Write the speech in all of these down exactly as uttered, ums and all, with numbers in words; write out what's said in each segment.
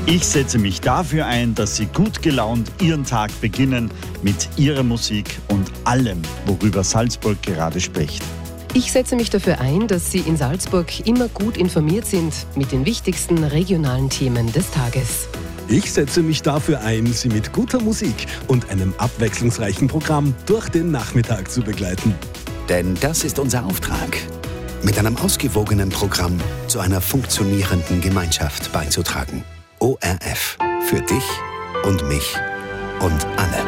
Ich setze mich dafür ein, dass Sie gut gelaunt Ihren Tag beginnen mit Ihrer Musik und allem, worüber Salzburg gerade spricht. Ich setze mich dafür ein, dass Sie in Salzburg immer gut informiert sind mit den wichtigsten regionalen Themen des Tages. Ich setze mich dafür ein, Sie mit guter Musik und einem abwechslungsreichen Programm durch den Nachmittag zu begleiten. Denn das ist unser Auftrag, mit einem ausgewogenen Programm zu einer funktionierenden Gemeinschaft beizutragen. O R F. Für dich und mich und alle.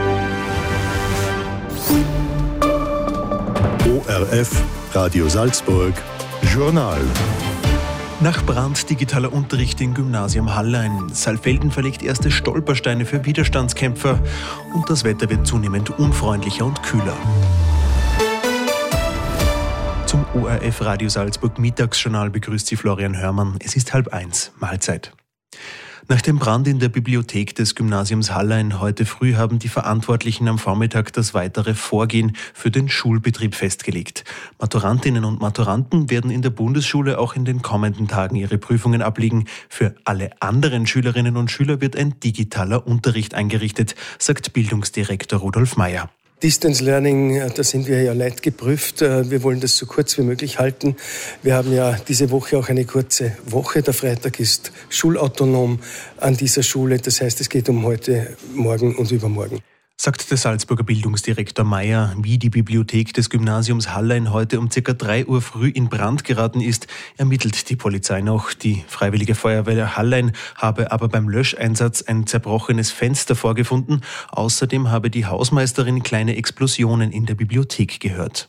O R F, Radio Salzburg, Journal. Nach Brand digitaler Unterricht im Gymnasium Hallein. Saalfelden verlegt erste Stolpersteine für Widerstandskämpfer und das Wetter wird zunehmend unfreundlicher und kühler. Zum O R F Radio Salzburg Mittagsjournal begrüßt Sie Florian Hörmann. Es ist halb eins. Mahlzeit. Nach dem Brand in der Bibliothek des Gymnasiums Hallein heute früh haben die Verantwortlichen am Vormittag das weitere Vorgehen für den Schulbetrieb festgelegt. Maturantinnen und Maturanten werden in der Bundesschule auch in den kommenden Tagen ihre Prüfungen ablegen. Für alle anderen Schülerinnen und Schüler wird ein digitaler Unterricht eingerichtet, sagt Bildungsdirektor Rudolf Meyer. Distance Learning, da sind wir ja leidgeprüft. Wir wollen das so kurz wie möglich halten. Wir haben ja diese Woche auch eine kurze Woche. Der Freitag ist schulautonom an dieser Schule. Das heißt, es geht um heute, morgen und übermorgen. Sagt der Salzburger Bildungsdirektor Meyer. Wie die Bibliothek des Gymnasiums Hallein heute um ca. drei Uhr früh in Brand geraten ist, ermittelt die Polizei noch. Die Freiwillige Feuerwehr Hallein habe aber beim Löscheinsatz ein zerbrochenes Fenster vorgefunden. Außerdem habe die Hausmeisterin kleine Explosionen in der Bibliothek gehört.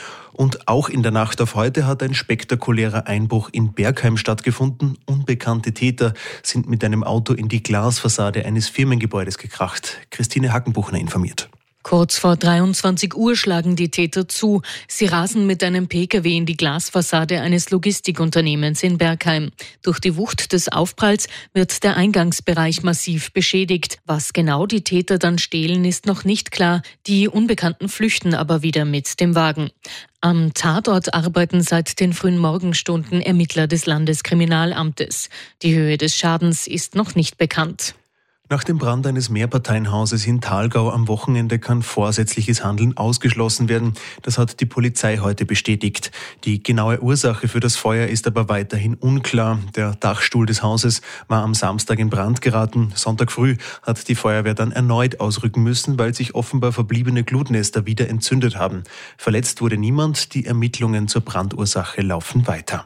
Und auch in der Nacht auf heute hat ein spektakulärer Einbruch in Bergheim stattgefunden. Unbekannte Täter sind mit einem Auto in die Glasfassade eines Firmengebäudes gekracht. Christine Hackenbuchner informiert. Kurz vor dreiundzwanzig Uhr schlagen die Täter zu. Sie rasen mit einem Pkw in die Glasfassade eines Logistikunternehmens in Bergheim. Durch die Wucht des Aufpralls wird der Eingangsbereich massiv beschädigt. Was genau die Täter dann stehlen, ist noch nicht klar. Die Unbekannten flüchten aber wieder mit dem Wagen. Am Tatort arbeiten seit den frühen Morgenstunden Ermittler des Landeskriminalamtes. Die Höhe des Schadens ist noch nicht bekannt. Nach dem Brand eines Mehrparteienhauses in Thalgau am Wochenende kann vorsätzliches Handeln ausgeschlossen werden. Das hat die Polizei heute bestätigt. Die genaue Ursache für das Feuer ist aber weiterhin unklar. Der Dachstuhl des Hauses war am Samstag in Brand geraten. Sonntag früh hat die Feuerwehr dann erneut ausrücken müssen, weil sich offenbar verbliebene Glutnester wieder entzündet haben. Verletzt wurde niemand. Die Ermittlungen zur Brandursache laufen weiter.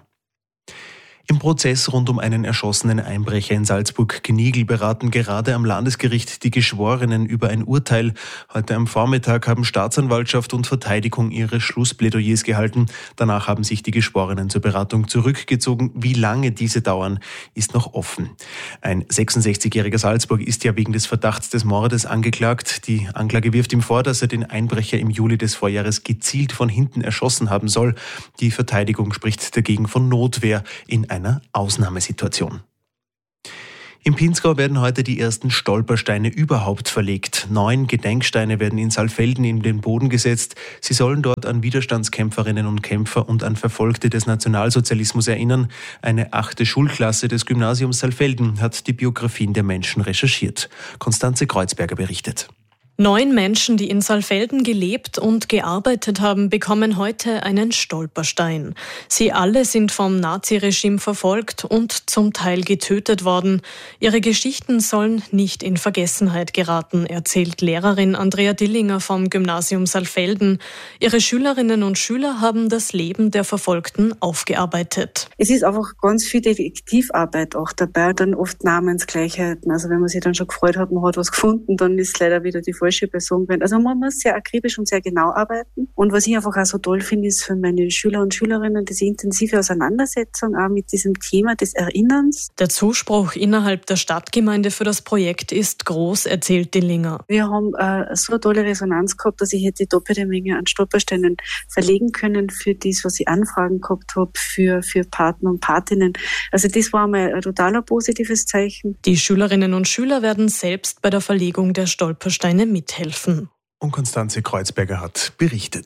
Im Prozess rund um einen erschossenen Einbrecher in Salzburg-Gnigl beraten gerade am Landesgericht die Geschworenen über ein Urteil. Heute am Vormittag haben Staatsanwaltschaft und Verteidigung ihre Schlussplädoyers gehalten. Danach haben sich die Geschworenen zur Beratung zurückgezogen. Wie lange diese dauern, ist noch offen. Ein sechsundsechzigjähriger Salzburg ist ja wegen des Verdachts des Mordes angeklagt. Die Anklage wirft ihm vor, dass er den Einbrecher im Juli des Vorjahres gezielt von hinten erschossen haben soll. Die Verteidigung spricht dagegen von Notwehr in einer Ausnahmesituation. Im Pinzgau werden heute die ersten Stolpersteine überhaupt verlegt. Neun Gedenksteine werden in Saalfelden in den Boden gesetzt. Sie sollen dort an Widerstandskämpferinnen und Kämpfer und an Verfolgte des Nationalsozialismus erinnern. Eine achte Schulklasse des Gymnasiums Saalfelden hat die Biografien der Menschen recherchiert. Konstanze Kreuzberger berichtet. Neun Menschen, die in Saalfelden gelebt und gearbeitet haben, bekommen heute einen Stolperstein. Sie alle sind vom Naziregime verfolgt und zum Teil getötet worden. Ihre Geschichten sollen nicht in Vergessenheit geraten, erzählt Lehrerin Andrea Dillinger vom Gymnasium Saalfelden. Ihre Schülerinnen und Schüler haben das Leben der Verfolgten aufgearbeitet. Es ist einfach ganz viel Detektivarbeit auch dabei, dann oft Namensgleichheiten. Also wenn man sich dann schon gefreut hat, man hat was gefunden, dann ist leider wieder die falsche Person gewesen. Also man muss sehr akribisch und sehr genau arbeiten. Und was ich einfach auch so toll finde, ist für meine Schüler und Schülerinnen diese intensive Auseinandersetzung auch mit diesem Thema des Erinnerns. Der Zuspruch innerhalb der Stadtgemeinde für das Projekt ist groß, erzählt Dillinger. Wir haben äh, so eine tolle Resonanz gehabt, dass ich hätte die doppelte Menge an Stolpersteinen verlegen können für das, was ich Anfragen gehabt habe, für, für Partner und Patinnen. Also das war mal ein totaler positives Zeichen. Die Schülerinnen und Schüler werden selbst bei der Verlegung der Stolpersteine mithelfen. Und Konstanze Kreuzberger hat berichtet.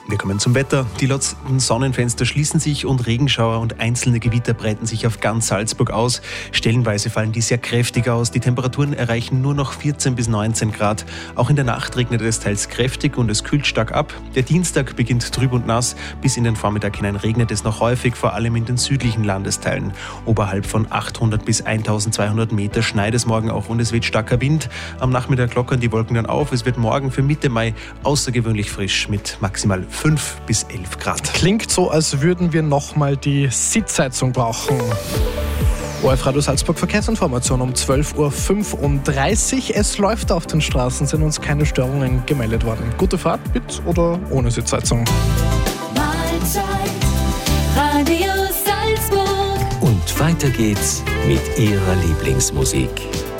Wir kommen zum Wetter. Die letzten Sonnenfenster schließen sich und Regenschauer und einzelne Gewitter breiten sich auf ganz Salzburg aus. Stellenweise fallen die sehr kräftig aus. Die Temperaturen erreichen nur noch vierzehn bis neunzehn Grad. Auch in der Nacht regnet es teils kräftig und es kühlt stark ab. Der Dienstag beginnt trüb und nass. Bis in den Vormittag hinein regnet es noch häufig, vor allem in den südlichen Landesteilen. Oberhalb von achthundert bis eintausendzweihundert Meter schneit es morgen auch und es weht starker Wind. Am Nachmittag lockern die Wolken dann auf. Es wird morgen für Mitte Mai außergewöhnlich frisch mit maximal fünf bis elf Grad. Klingt so, als würden wir nochmal die Sitzheizung brauchen. O R F Radio Salzburg Verkehrsinformation um zwölf Uhr fünfunddreißig. Es läuft auf den Straßen, sind uns keine Störungen gemeldet worden. Gute Fahrt mit oder ohne Sitzheizung. Mahlzeit, Radio Salzburg. Und weiter geht's mit Ihrer Lieblingsmusik.